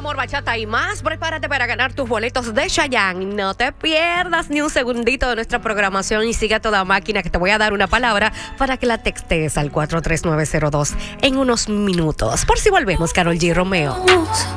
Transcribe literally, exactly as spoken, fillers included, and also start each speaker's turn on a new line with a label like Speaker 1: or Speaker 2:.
Speaker 1: amor, bachata y más. Prepárate para ganar tus boletos de Chayanne. No te pierdas ni un segundito de nuestra programación y sigue a toda máquina que te voy a dar una palabra para que la textes al cuatro tres nueve cero dos en unos minutos. Por si volvemos, Karol G. Romeo.